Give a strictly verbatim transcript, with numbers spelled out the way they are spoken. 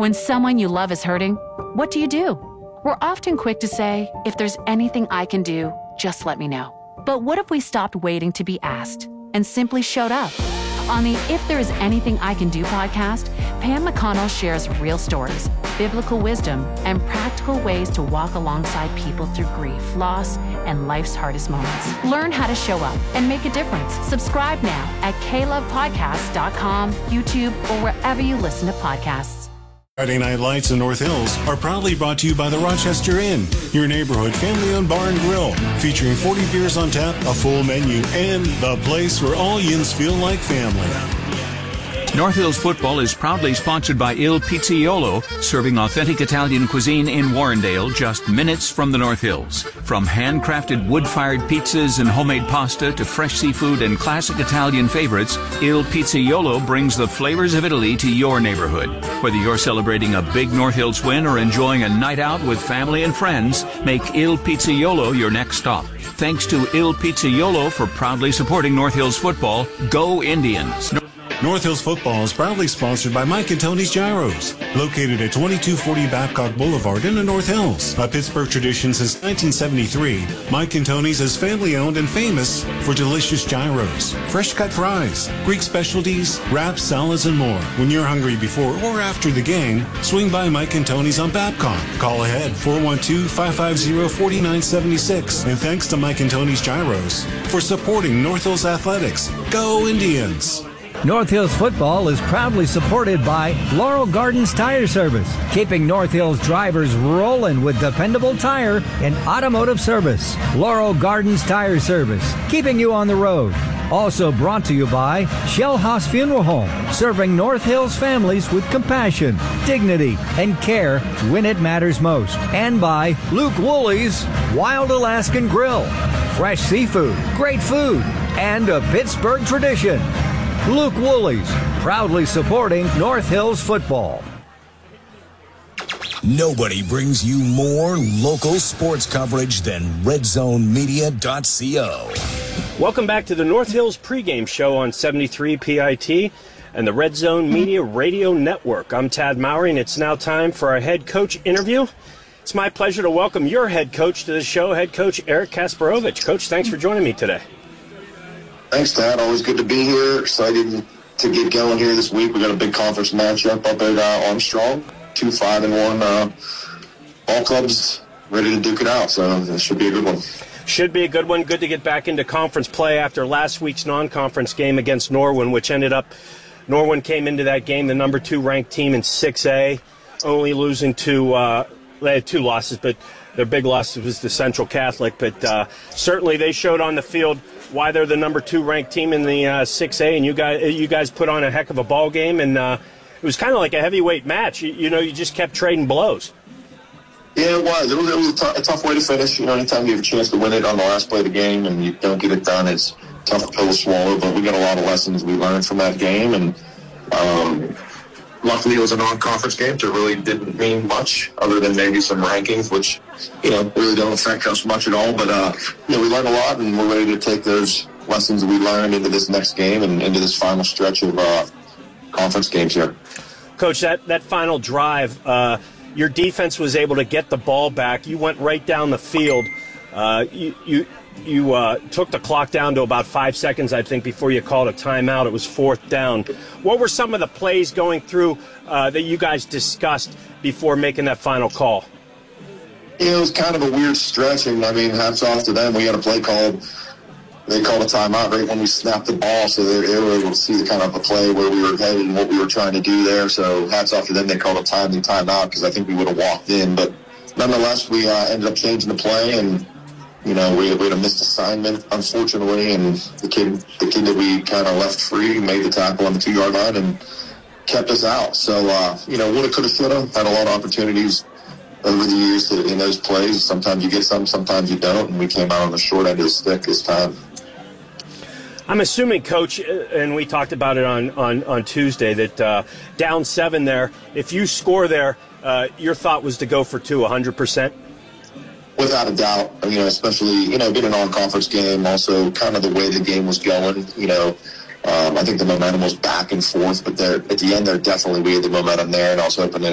When someone you love is hurting, what do you do? We're often quick to say, if there's anything I can do, just let me know. But what if we stopped waiting to be asked and simply showed up? On the If There Is Anything I Can Do podcast, Pam McConnell shares real stories, biblical wisdom, and practical ways to walk alongside people through grief, loss, and life's hardest moments. Learn how to show up and make a difference. Subscribe now at k love podcast dot com, YouTube, or wherever you listen to podcasts. Friday Night Lights in North Hills are proudly brought to you by the Rochester Inn, your neighborhood family-owned bar and grill, featuring forty beers on tap, a full menu, and the place where all yins feel like family. North Hills Football is proudly sponsored by Il Pizzaiolo, serving authentic Italian cuisine in Warrendale, just minutes from the North Hills. From handcrafted wood-fired pizzas and homemade pasta to fresh seafood and classic Italian favorites, Il Pizzaiolo brings the flavors of Italy to your neighborhood. Whether you're celebrating a big North Hills win or enjoying a night out with family and friends, make Il Pizzaiolo your next stop. Thanks to Il Pizzaiolo for proudly supporting North Hills Football. Go Indians! North Hills Football is proudly sponsored by Mike and Tony's Gyros, located at twenty-two forty Babcock Boulevard in the North Hills. A Pittsburgh tradition since nineteen seventy-three, Mike and Tony's is family-owned and famous for delicious gyros, fresh-cut fries, Greek specialties, wraps, salads, and more. When you're hungry before or after the game, swing by Mike and Tony's on Babcock. Call ahead four one two, five five zero, four nine seven six. And thanks to Mike and Tony's Gyros for supporting North Hills Athletics. Go Indians! North Hills Football is proudly supported by Laurel Gardens Tire Service, keeping North Hills drivers rolling with dependable tire and automotive service. Laurel Gardens Tire Service, keeping you on the road. Also brought to you by Shell House Funeral Home, serving North Hills families with compassion, dignity, and care when it matters most. And by Luke Woolley's Wild Alaskan Grill, fresh seafood, great food, and a Pittsburgh tradition. Luke Woolley's, proudly supporting North Hills Football. Nobody brings you more local sports coverage than red zone media dot co. Welcome back to the North Hills pregame show on seventy-three P I T and the Red Zone Media Radio Network. I'm Tad Mowry, and it's now time for our head coach interview. It's my pleasure to welcome your head coach to the show, head coach Eric Kasparovich. Coach, thanks for joining me today. Thanks, Tad. Always good to be here. Excited to get going here this week. We got a big conference matchup up at uh, Armstrong. Two five and one uh, ball clubs ready to duke it out. So it should be a good one. Should be a good one. Good to get back into conference play after last week's non-conference game against Norwin, which ended up Norwin came into that game the number two ranked team in six A, only losing to uh, they had two losses, but their big loss was the Central Catholic. But uh, certainly they showed on the field why they're the number two ranked team in the uh, six A, and you guys you guys put on a heck of a ball game, and uh, it was kind of like a heavyweight match. You, you know, you just kept trading blows. Yeah, it was. It was, it was a, t- a tough way to finish. You know, anytime you have a chance to win it on the last play of the game and you don't get it done, it's a tough pill to swallow. But we got a lot of lessons we learned from that game, and um, luckily it was a non-conference game, so it really didn't mean much other than maybe some rankings, which, you know, really don't affect us much at all. But, uh, you know, we learned a lot, and we're ready to take those lessons that we learned into this next game and into this final stretch of uh, conference games here. Coach, that, that final drive, uh, your defense was able to get the ball back. You went right down the field. Uh, you you, you uh, took the clock down to about five seconds, I think, before you called a timeout. It was fourth down. What were some of the plays going through uh, that you guys discussed before making that final call? Yeah, it was kind of a weird stretch, and, I mean, hats off to them. We had a play called. They called a timeout right when we snapped the ball, so they, they were able to see the kind of a play where we were headed and what we were trying to do there. So hats off to them. They called a timely timeout because I think we would have walked in. But nonetheless, we uh, ended up changing the play, and, you know, we, we had a missed assignment, unfortunately, and the kid, the kid that we kind of left free made the tackle on the two-yard line and kept us out. So, uh, you know, woulda, coulda, shoulda. Had a lot of opportunities over the years to, in those plays. Sometimes you get some, sometimes you don't, and we came out on the short end of the stick this time. I'm assuming, Coach, and we talked about it on, on, on Tuesday, that uh, down seven there, if you score there, uh, your thought was to go for two, one hundred percent? Without a doubt, you know, especially, you know, being a non-conference game, also kind of the way the game was going, you know, um, I think the momentum was back and forth, but there, at the end there definitely we had the momentum there, and I was hoping that